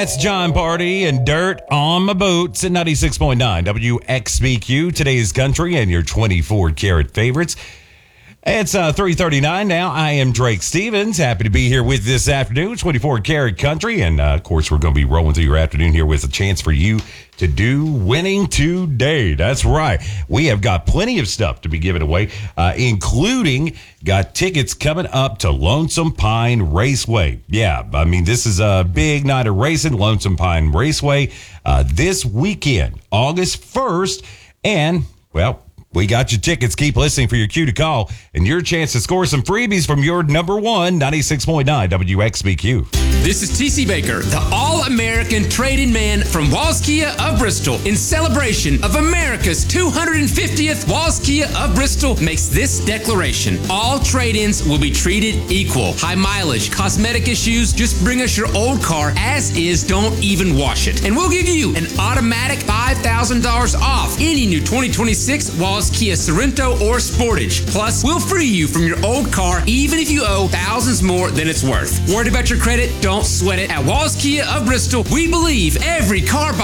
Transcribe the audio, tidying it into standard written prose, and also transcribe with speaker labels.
Speaker 1: That's John Party and Dirt on My Boots at 96.9 WXBQ, today's country and your 24-karat favorites. It's 3:39 now. I am Drake Stevens. Happy to be here with this afternoon, 24-karat country. And, of course, we're going to be rolling through your afternoon here with a chance for you to do winning today. That's right. We have got plenty of stuff to be giving away, including got tickets coming up to Lonesome Pine Raceway. Yeah, I mean, this is a big night of racing, Lonesome Pine Raceway, this weekend, August 1st. And, well, we got your tickets. Keep listening for your cue to call and your chance to score some freebies from your number one, 96.9 WXBQ.
Speaker 2: This is TC Baker, the All-American Trade-In Man from Walls Kia of Bristol. In celebration of America's 250th, Walls Kia of Bristol makes this declaration. All trade-ins will be treated equal. High mileage, cosmetic issues, just bring us your old car as is, don't even wash it. And we'll give you an automatic $5,000 off any new 2026 Walls Kia Sorento or Sportage. Plus, we'll free you from your old car even if you owe thousands more than it's worth. Worried about your credit? Don't sweat it. At Walls Kia of Bristol, we believe every car